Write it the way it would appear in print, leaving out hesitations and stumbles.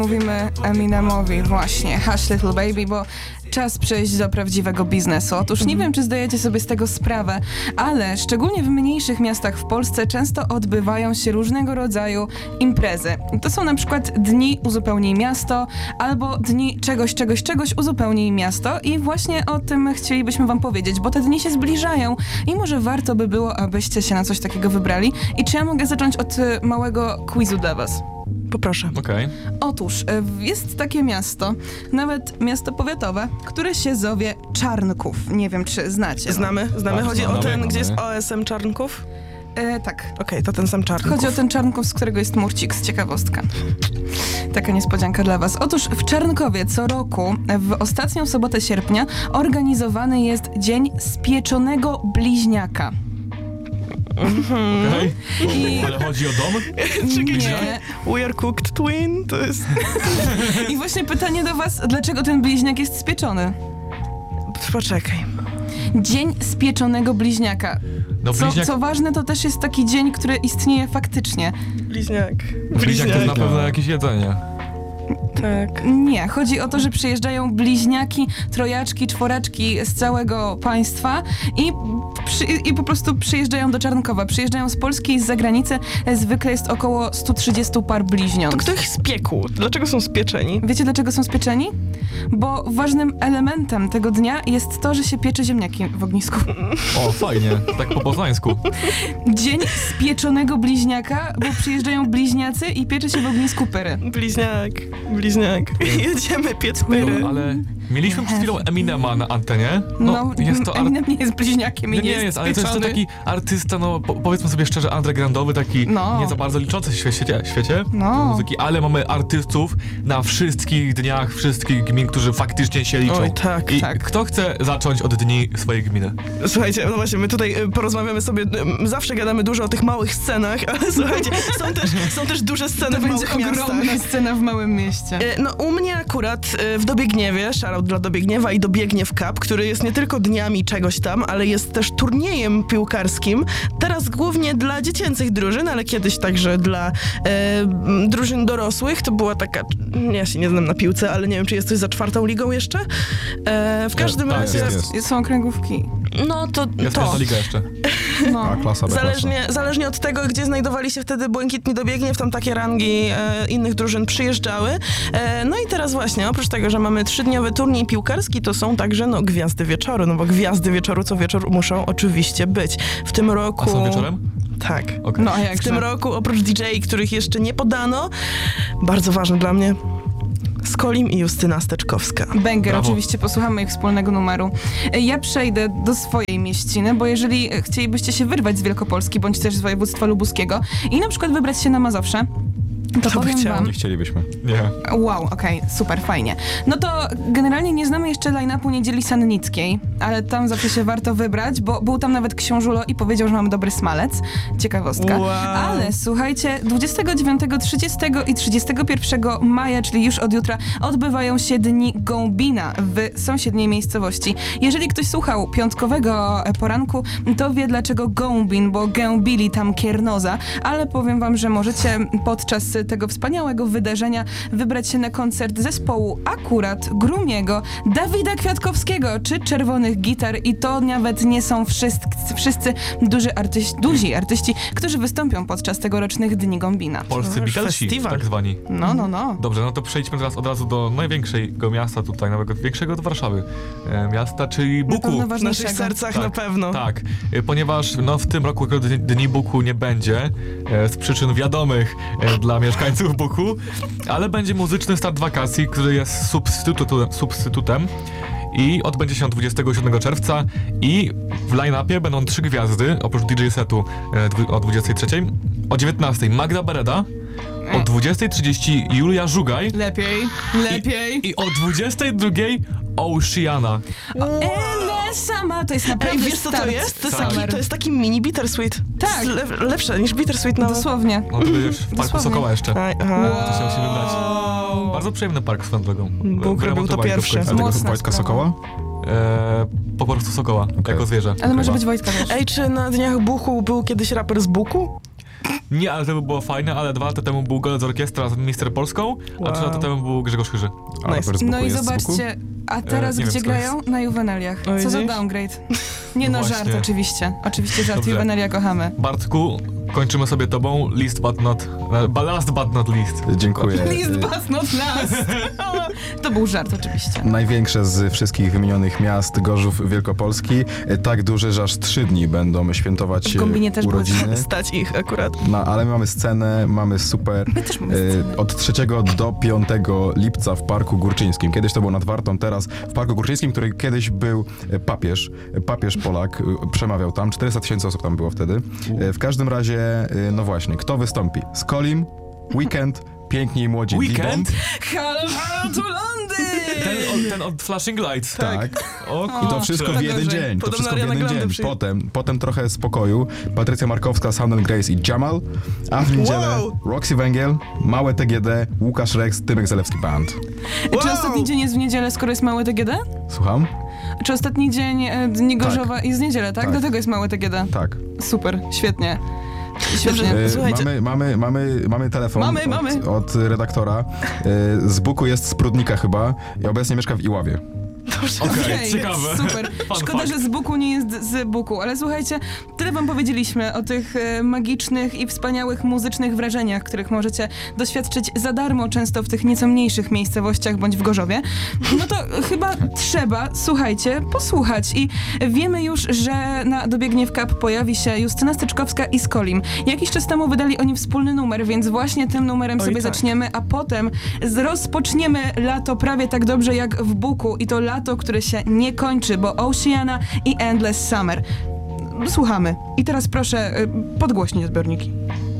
Mówimy Eminemowi właśnie, Hush Little Baby, bo czas przejść do prawdziwego biznesu. Otóż nie wiem, czy zdajecie sobie z tego sprawę, ale szczególnie w mniejszych miastach w Polsce często odbywają się różnego rodzaju imprezy. To są na przykład dni Uzupełnij Miasto albo dni czegoś Uzupełnij Miasto i właśnie o tym chcielibyśmy wam powiedzieć, bo te dni się zbliżają i może warto by było, abyście się na coś takiego wybrali. I czy ja mogę zacząć od małego quizu dla was? Poproszę. Okej. Otóż jest takie miasto, nawet miasto powiatowe, które się zowie Czarnków. Nie wiem, czy znacie. Znamy? Tak, Chodzi o znamy, ten, znamy. gdzie jest OSM Czarnków? Tak. Okej, to ten sam Czarnków. Chodzi o ten Czarnków, z którego jest Murcik, z ciekawostka. Taka niespodzianka dla was. Otóż w Czarnkowie co roku, w ostatnią sobotę sierpnia, organizowany jest Dzień Spieczonego Bliźniaka. Okej. I- Ale chodzi o dom? Nie. We are cooked twin? To jest... I właśnie pytanie do was, dlaczego ten bliźniak jest spieczony? Poczekaj. Dzień Spieczonego Bliźniaka. No bliźniak, Co ważne, to też jest taki dzień, który istnieje faktycznie. Bliźniak. bliźniak to jest na pewno jakieś jedzenie. Tak. Nie, chodzi o to, że przyjeżdżają bliźniaki, trojaczki, czworaczki z całego państwa i po prostu przyjeżdżają do Czarnkowa. Przyjeżdżają z Polski i z zagranicy. Zwykle jest około 130 par bliźniąt. To kto ich spiekł? Dlaczego są spieczeni? Wiecie, dlaczego są spieczeni? Bo ważnym elementem tego dnia jest to, że się piecze ziemniaki w ognisku. O, fajnie. Tak po poznańsku. Dzień Spieczonego Bliźniaka, bo przyjeżdżają bliźniacy i piecze się w ognisku pyry. Bliźniak. Jedziemy piec pyry. No, ale mieliśmy przed chwilą Eminema na antenie. No, jest to Eminem nie jest bliźniakiem i Nie jest, ale to jest to spieczony. taki artysta, no powiedzmy sobie szczerze, undergroundowy, taki No. nie za bardzo liczący się w świecie No. muzyki, ale mamy artystów na wszystkich dniach, wszystkich gmin, którzy faktycznie się liczą. Oj, tak, I tak. kto chce zacząć od dni swojej gminy? Słuchajcie, no właśnie, my tutaj porozmawiamy sobie, zawsze gadamy dużo o tych małych scenach, ale słuchajcie, są też duże sceny To w będzie małych miastach. ogromna scena w małym mieście. No u mnie akurat w Dobiegniewie, shoutout dla Dobiegniewa i Dobiegniew Cup, który jest nie tylko dniami czegoś tam, ale jest też turniejem piłkarskim, teraz głównie dla dziecięcych drużyn, ale kiedyś także dla drużyn dorosłych. To była taka, ja się nie znam na piłce, ale nie wiem, czy jest coś za 4. ligą jeszcze. W każdym tak, razie, jest. Są okręgówki. no to Jest to. pierwsza liga jeszcze. No. Klasa B, Zależnie od tego, gdzie znajdowali się wtedy Błękitni Dobiegniew, tam takie rangi innych drużyn przyjeżdżały. No i teraz właśnie, oprócz tego, że mamy 3-dniowy turniej piłkarski, to są także gwiazdy wieczoru, no bo gwiazdy wieczoru co wieczór muszą oczywiście być. W tym roku... A są wieczorem? Tak. Okej. No a jak W tym roku oprócz DJ, których jeszcze nie podano, bardzo ważne dla mnie, Skolim i Justyna Steczkowska. Banger, Brawo. oczywiście posłuchamy ich wspólnego numeru. Ja przejdę do swojej mieściny, bo jeżeli chcielibyście się wyrwać z Wielkopolski, bądź też z województwa lubuskiego i na przykład wybrać się na Mazowsze, to Kto by powiem chciał? wam... Nie chcielibyśmy. Nie. Wow, okej, super, fajnie. No to generalnie nie znamy jeszcze line-upu Niedzieli Sannickiej, ale tam zawsze się warto wybrać, bo był tam nawet książulo i powiedział, że mamy dobry smalec. Ciekawostka. Wow. Ale słuchajcie, 29, 30 i 31 maja, czyli już od jutra, odbywają się Dni Gołbina w sąsiedniej miejscowości. Jeżeli ktoś słuchał piątkowego poranku, to wie dlaczego Gołbin, bo gębili tam kiernoza, ale powiem wam, że możecie podczas tego wspaniałego wydarzenia wybrać się na koncert zespołu akurat Grumiego, Dawida Kwiatkowskiego czy Czerwonych Gitar i to nawet nie są wszyscy duzi artyści, którzy wystąpią podczas tegorocznych Dni Gołbina. Polscy No, Beatlesi, festiwal. tak zwani. No. Dobrze, no to przejdźmy teraz od razu do największego miasta tutaj, nawet większego od Warszawy. Miasta, czyli Na Buku. pewno W naszych ważniejszego. sercach Tak, na pewno. Tak, ponieważ w tym roku akurat Dni Buku nie będzie, z przyczyn wiadomych dla mieszkańców Buku, ale będzie muzyczny start wakacji, który jest substytutem i odbędzie się 27 czerwca i w line-upie będą 3 gwiazdy, oprócz DJ setu o 23, o 19 Magda Bereda, o 20:30 Julia Żugaj Lepiej. i o 22:00 Oceana. Sama, to jest Ej, naprawdę wiesz co to start jest? summer. To jest taki mini Bittersweet. Tak. To jest lepsze niż Bittersweet nawet. Dosłownie. No to będziesz w Parku Dosłownie. Sokoła jeszcze. To się musi wybrać. Wow. Bardzo przyjemny park swoją drogą. Bóg robił to Wyremontowali go w pierwszy. końcu. A tego Mocna Wojtka sprawa. Sokoła? Po prostu Sokoła, Okej. jako zwierzę. Ale może Chyba. być Wojtka też. Ej, czy na Dniach Buchu był kiedyś raper z Buku? Nie, ale to by było fajne, ale 2 lata temu był Golec Orkiestra z Mister Polską, a 3 lata temu był Grzegorz Chyży. A Nice. raper z Buku No i jest z Buku? zobaczcie, a teraz nie wiem, gdzie co to jest. grają? Na Juwenaliach. O, Co za widzisz? downgrade. Nie no, Właśnie. żart oczywiście. Oczywiście żart, Dobrze. Juwenalia kochamy. Bartku, kończymy sobie tobą. Last but not least. Dziękuję. List but not last. To był żart oczywiście. Największe z wszystkich wymienionych miast Gorzów Wielkopolski, tak duże, że aż 3 dni będą świętować W Gombinie też urodziny. Stać ich akurat. No, ale mamy scenę, mamy super. My też mamy scenę. Od 3 do 5 lipca w Parku Górczyńskim. Kiedyś to było nad Wartą, teraz w Parku Górczyńskim, który kiedyś był papież Polak, przemawiał tam, 400 000 osób tam było wtedy. W każdym razie, no właśnie, kto wystąpi? Skolim, Weekend, Piękni i Młodzi Weekend? D-Bomb. Halo, halo, tu Londyn! Ten od Flashing Lights. Tak. O, I to wszystko w tak jeden gorzej. dzień. To Podobno wszystko w Ariana jeden Grande dzień. przyjdzie. Potem trochę spokoju. Patrycja Markowska, Sound & Grace i Jamal. A w niedzielę Wow. Roxy Węgiel, Małe TGD, Łukasz Rex, Tymek Zalewski Band. Czy ostatni dzień jest w niedzielę, skoro jest małe TGD? Słucham? Czy ostatni dzień Dni Gorzowa jest w niedzielę, tak? Tak. Dlatego jest małe TGD. Tak. Super, świetnie. Świetnie. Dobrze. Słuchajcie. Mamy telefon Mamy. od redaktora. Z Buku jest z Prudnika chyba i obecnie mieszka w Iławie. Okej, ciekawe. Super. Fun Szkoda, fact. że z Buku nie jest z Buku, ale słuchajcie, tyle wam powiedzieliśmy o tych magicznych i wspaniałych muzycznych wrażeniach, których możecie doświadczyć za darmo, często w tych nieco mniejszych miejscowościach bądź w Gorzowie. No to chyba trzeba, słuchajcie, posłuchać i wiemy już, że na Dobiegnie w Cup pojawi się Justyna Styczkowska i Skolim. Jakiś czas temu wydali oni wspólny numer, więc właśnie tym numerem Oj, sobie tak. zaczniemy, a potem rozpoczniemy lato prawie tak dobrze jak w Buku i to lato, które się nie kończy, bo Oceana i Endless Summer. Słuchamy. I teraz proszę podgłośnij zbiorniki.